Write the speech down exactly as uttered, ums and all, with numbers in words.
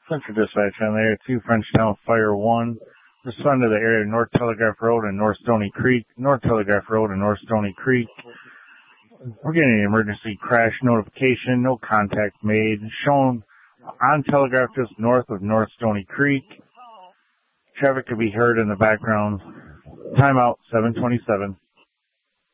Central Dispatch on the area two, Frenchtown Fire one. Respond to the area of North Telegraph Road and North Stony Creek. North Telegraph Road and North Stony Creek. We're getting an emergency crash notification. No contact made. Shown on Telegraph just north of North Stony Creek. Traffic could be heard in the background. Timeout seven twenty-seven.